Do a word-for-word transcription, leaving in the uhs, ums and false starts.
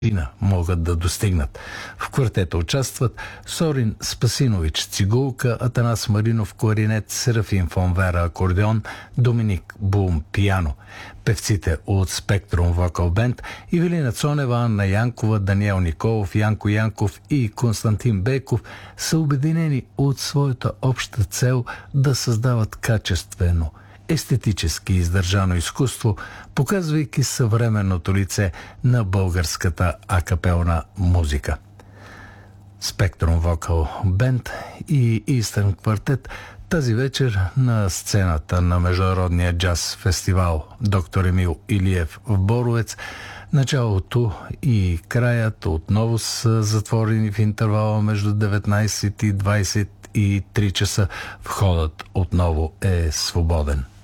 могат да достигнат. В квартета участват Сорин Спасинович цигулка, Атанас Маринов кларинет, Серафим фон Вера акордеон, Доминик Бум пиано. Певците от Spectrum Vocal Band Ивелина Цонева, Анна Янкова, Даниел Николов, Янко Янков и Константин Бейков са обединени от своята обща цел да създават качествено, естетически издържано изкуство, показвайки съвременното лице на българската акапелна музика. Spectrum Vocal Band и Eastern Quartet тази вечер на сцената на Международния джаз фестивал Доктор Емил Илиев в Боровец. Началото и краят отново са затворени в интервала между деветнайсет и двайсет и три часа. Входът отново е свободен.